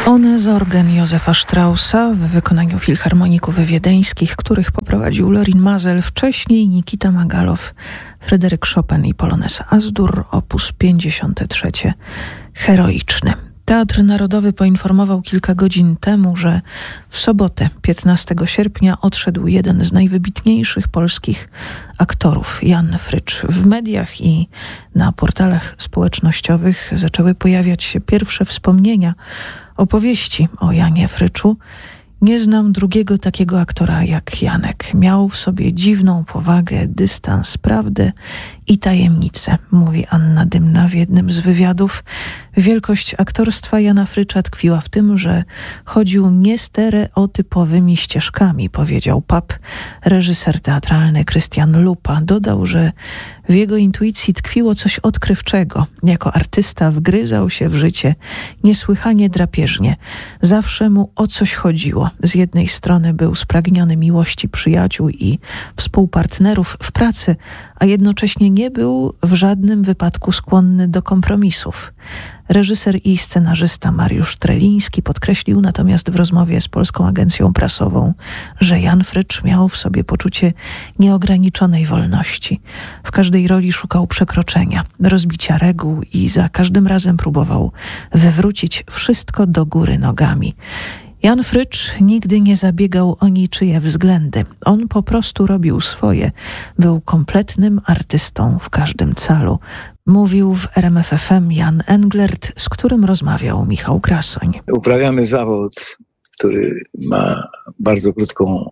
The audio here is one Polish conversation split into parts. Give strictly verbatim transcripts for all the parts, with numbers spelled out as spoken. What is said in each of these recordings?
One z organ Józefa Straussa w wykonaniu filharmoników wiedeńskich, których poprowadził Lorin Maazel, wcześniej Nikita Magalow, Fryderyk Chopin i Polonez As-Dur, opus pięćdziesiąty trzeci, heroiczny. Teatr Narodowy poinformował kilka godzin temu, że w sobotę, piętnastego sierpnia, odszedł jeden z najwybitniejszych polskich aktorów, Jan Frycz. W mediach i na portalach społecznościowych zaczęły pojawiać się pierwsze wspomnienia, opowieści o Janie Fryczu. Nie znam drugiego takiego aktora jak Janek. Miał w sobie dziwną powagę, dystans, prawdę i tajemnicę, mówi Anna Dymna w jednym z wywiadów. Wielkość aktorstwa Jana Frycza tkwiła w tym, że chodził niestereotypowymi ścieżkami, powiedział Pap. Reżyser teatralny Krystian Lupa dodał, że w jego intuicji tkwiło coś odkrywczego. Jako artysta wgryzał się w życie niesłychanie drapieżnie. Zawsze mu o coś chodziło. Z jednej strony był spragniony miłości przyjaciół i współpartnerów w pracy, a jednocześnie nie był w żadnym wypadku skłonny do kompromisów. Reżyser i scenarzysta Mariusz Treliński podkreślił natomiast w rozmowie z Polską Agencją Prasową, że Jan Frycz miał w sobie poczucie nieograniczonej wolności. W każdej roli szukał przekroczenia, rozbicia reguł i za każdym razem próbował wywrócić wszystko do góry nogami. Jan Frycz nigdy nie zabiegał o niczyje względy. On po prostu robił swoje. Był kompletnym artystą w każdym calu. Mówił w R M F F M Jan Englert, z którym rozmawiał Michał Krasoń. Uprawiamy zawód, który ma bardzo krótką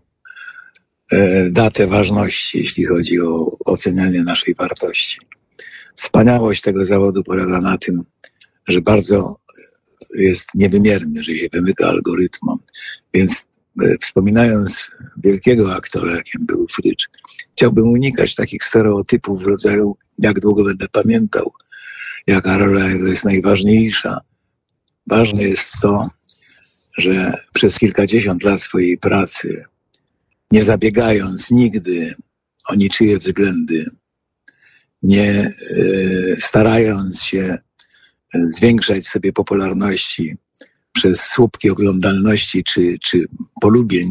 e, datę ważności, jeśli chodzi o ocenianie naszej wartości. Wspaniałość tego zawodu polega na tym, że bardzo jest niewymierny, że się wymyka algorytmom. Więc e, wspominając wielkiego aktora, jakim był Frycz, chciałbym unikać takich stereotypów w rodzaju jak długo będę pamiętał, jaka rola jego jest najważniejsza. Ważne jest to, że przez kilkadziesiąt lat swojej pracy, nie zabiegając nigdy o niczyje względy, nie e, starając się zwiększać sobie popularności przez słupki oglądalności czy, czy polubień,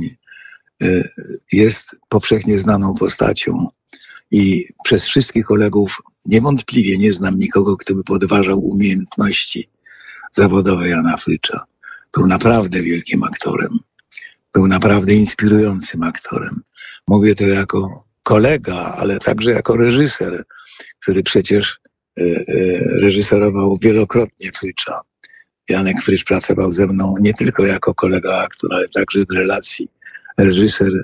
jest powszechnie znaną postacią i przez wszystkich kolegów niewątpliwie nie znam nikogo, kto by podważał umiejętności zawodowe Jana Frycza. Był naprawdę wielkim aktorem. Był naprawdę inspirującym aktorem. Mówię to jako kolega, ale także jako reżyser, który przecież reżyserował wielokrotnie Frycza. Janek Frycz pracował ze mną nie tylko jako kolega aktor, ale także w relacji reżyser,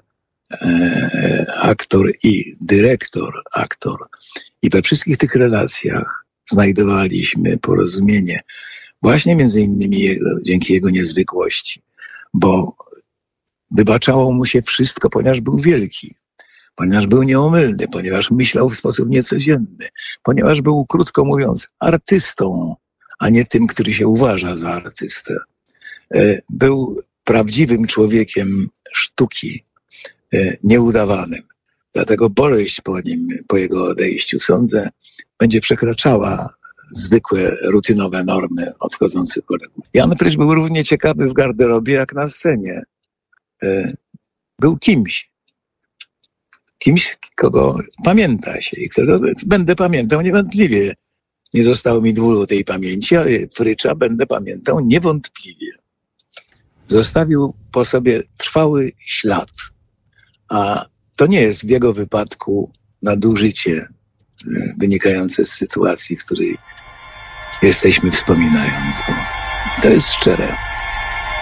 e, aktor i dyrektor aktor. I we wszystkich tych relacjach znajdowaliśmy porozumienie właśnie między innymi jego, dzięki jego niezwykłości, bo wybaczało mu się wszystko, ponieważ był wielki. Ponieważ był nieomylny, ponieważ myślał w sposób niecodzienny, ponieważ był, krótko mówiąc, artystą, a nie tym, który się uważa za artystę. Był prawdziwym człowiekiem sztuki, nieudawanym. Dlatego boleść po nim, po jego odejściu, sądzę, będzie przekraczała zwykłe, rutynowe normy odchodzących kolegów. Jan Frycz był równie ciekawy w garderobie, jak na scenie. Był kimś. Kimś, kogo pamięta się i którego będę pamiętał niewątpliwie. Nie zostało mi dwóch tej pamięci, ale Frycza będę pamiętał niewątpliwie. Zostawił po sobie trwały ślad, a to nie jest w jego wypadku nadużycie wynikające z sytuacji, w której jesteśmy wspominając, bo to jest szczere.